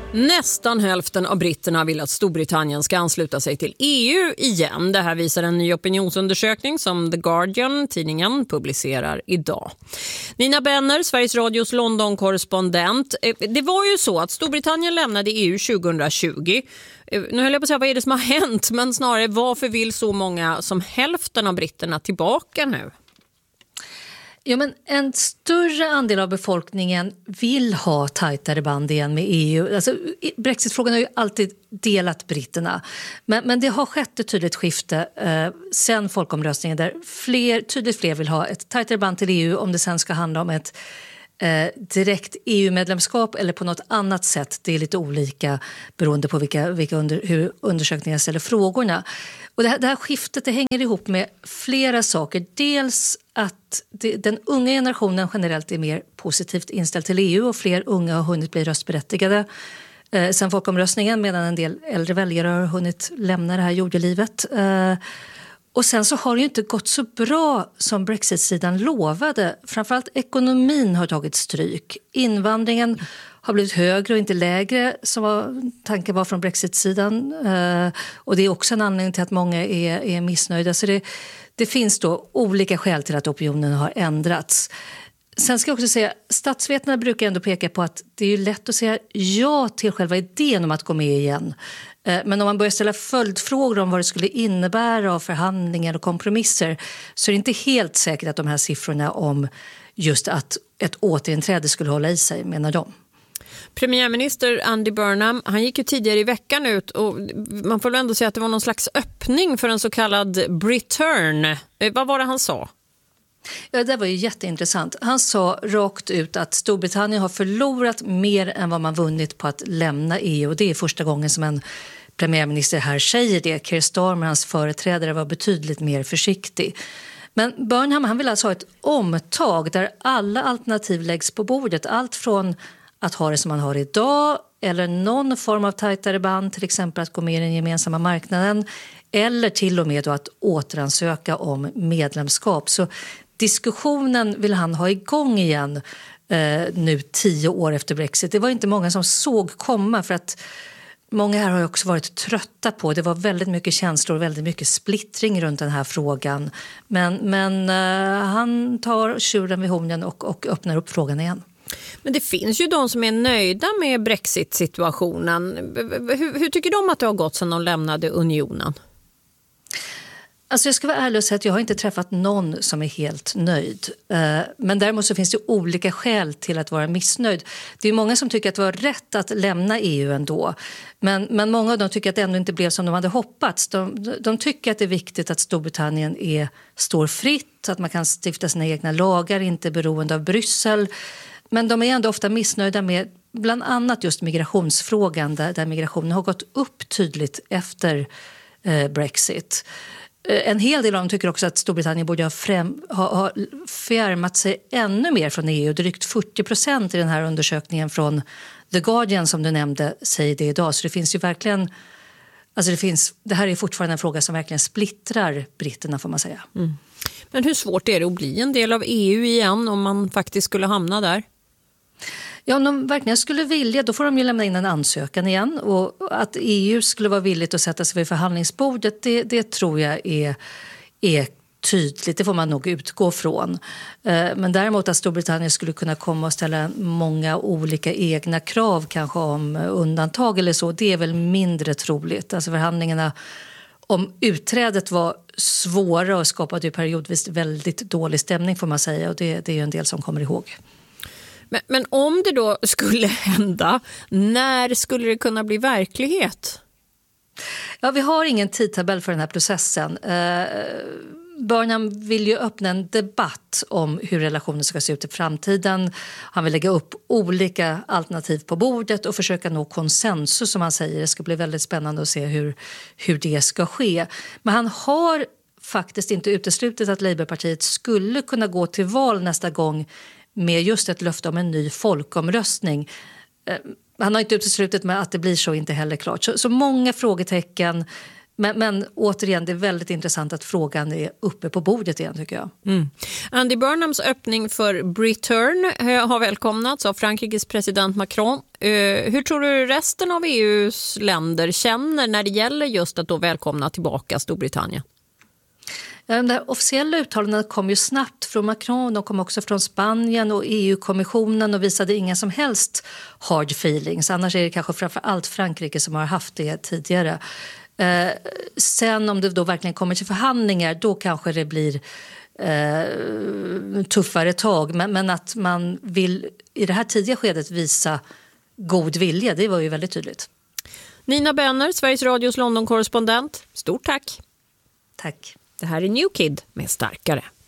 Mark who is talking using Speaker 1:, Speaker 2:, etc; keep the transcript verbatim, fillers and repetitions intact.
Speaker 1: Nästan hälften av britterna vill att Storbritannien ska ansluta sig till E U igen. Det här visar en ny opinionsundersökning som The Guardian, tidningen, publicerar idag. Nina Benner, Sveriges Radios London-korrespondent. Det var ju så att Storbritannien lämnade E U tjugohundratjugo. Nu höll jag på att säga, vad är det som har hänt? Men snarare, varför vill så många som hälften av britterna tillbaka nu?
Speaker 2: Ja, men en större andel av befolkningen vill ha tajtare band igen med E U. Alltså, Brexitfrågan har ju alltid delat britterna. Men, men det har skett ett tydligt skifte eh, sen folkomröstningen där fler, tydligt fler vill ha ett tajtare band till E U om det sen ska handla om ett eh, direkt E U-medlemskap eller på något annat sätt. Det är lite olika beroende på vilka, vilka under, hur undersökningar ställer frågorna. Och det här, det här skiftet det hänger ihop med flera saker. Dels att det, den unga generationen generellt är mer positivt inställd till E U och fler unga har hunnit bli röstberättigade eh, sen folkomröstningen medan en del äldre väljare har hunnit lämna det här jordelivet. Eh, och sen så har det ju inte gått så bra som Brexit-sidan lovade. Framförallt ekonomin har tagit stryk. Invandringen har blivit högre och inte lägre som var, tanken var från Brexit-sidan. Eh, och det är också en anledning till att många är, är missnöjda. Så det, det finns då olika skäl till att opinionen har ändrats. Sen ska jag också säga, statsvetarna brukar ändå peka på att det är ju lätt att säga ja till själva idén om att gå med igen. Eh, men om man börjar ställa följdfrågor om vad det skulle innebära av förhandlingar och kompromisser så är det inte helt säkert att de här siffrorna om just att ett återinträde skulle hålla i sig, menar de.
Speaker 1: Premiärminister Andy Burnham, han gick ju tidigare i veckan ut och man får väl ändå säga att det var någon slags öppning för en så kallad Briturn. Vad var det han sa?
Speaker 2: Ja, det var ju jätteintressant. Han sa rakt ut att Storbritannien har förlorat mer än vad man vunnit på att lämna E U och det är första gången som en premiärminister här säger det. Keir Starmer, hans företrädare, var betydligt mer försiktig. Men Burnham, han vill alltså ha ett omtag där alla alternativ läggs på bordet. Allt från att ha det som man har idag eller någon form av tajtare band, till exempel att gå med i den gemensamma marknaden eller till och med då att återansöka om medlemskap. Så diskussionen vill han ha igång igen eh, nu tio år efter Brexit. Det var inte många som såg komma för att många här har också varit trötta på. Det var väldigt mycket känslor och väldigt mycket splittring runt den här frågan. Men, men eh, han tar tjuren vid hornen och, och öppnar upp frågan igen.
Speaker 1: Men det finns ju de som är nöjda med Brexit-situationen. Hur, hur tycker de att det har gått sedan de lämnade unionen?
Speaker 2: Alltså jag ska vara ärlig och säga att jag har inte träffat någon som är helt nöjd. Men däremot så finns det olika skäl till att vara missnöjd. Det är många som tycker att det var rätt att lämna E U ändå. Men, men många av dem tycker att det ändå inte blev som de hade hoppats. De, de tycker att det är viktigt att Storbritannien är, står fritt, att man kan stifta sina egna lagar, inte beroende av Bryssel. Men de är ändå ofta missnöjda med bland annat just migrationsfrågan där, där migrationen har gått upp tydligt efter eh, Brexit. En hel del av dem tycker också att Storbritannien borde ha, främ, ha, ha fjärmat sig ännu mer från E U. Drygt fyrtio procent i den här undersökningen från The Guardian som du nämnde säger det idag. Så det finns ju verkligen, alltså det, finns, det här är fortfarande en fråga som verkligen splittrar britterna får man säga.
Speaker 1: Mm. Men hur svårt är det att bli en del av E U igen om man faktiskt skulle hamna där?
Speaker 2: Ja, om de verkligen skulle vilja, då får de ju lämna in en ansökan igen. Och att E U skulle vara villigt att sätta sig vid förhandlingsbordet, det, det tror jag är, är tydligt. Det får man nog utgå från. Men däremot att Storbritannien skulle kunna komma och ställa många olika egna krav kanske om undantag eller så, det är väl mindre troligt. Alltså förhandlingarna om utträdet var svåra och skapade ju periodvis väldigt dålig stämning får man säga. Och det, det är ju en del som kommer ihåg.
Speaker 1: Men, men om det då skulle hända, när skulle det kunna bli verklighet?
Speaker 2: Ja, vi har ingen tidtabell för den här processen. Eh, Burnham vill ju öppna en debatt om hur relationen ska se ut i framtiden. Han vill lägga upp olika alternativ på bordet och försöka nå konsensus som han säger. Det ska bli väldigt spännande att se hur, hur det ska ske. Men han har faktiskt inte uteslutit att Labourpartiet skulle kunna gå till val nästa gång med just ett löfte om en ny folkomröstning. Han har inte uteslutit med att det blir så, inte heller klart. Så, så många frågetecken, Men, men återigen, det är väldigt intressant att frågan är uppe på bordet igen, tycker jag.
Speaker 1: Mm. Andy Burnhams öppning för Britain har välkomnats av Frankrikes president Macron. Hur tror du resten av E U:s länder känner när det gäller just att då välkomna tillbaka Storbritannien?
Speaker 2: De där officiella uttalandena kom ju snabbt från Macron, de kom också från Spanien och E U-kommissionen och visade inga som helst hard feelings. Annars är det kanske framför allt Frankrike som har haft det tidigare. Eh, sen om det då verkligen kommer till förhandlingar, då kanske det blir eh, tuffare tag. Men, men att man vill i det här tidiga skedet visa god vilja, det var ju väldigt tydligt.
Speaker 1: Nina Benner, Sveriges Radios London-korrespondent. Stort tack.
Speaker 2: Tack.
Speaker 1: Det här är New Kid med Starkare.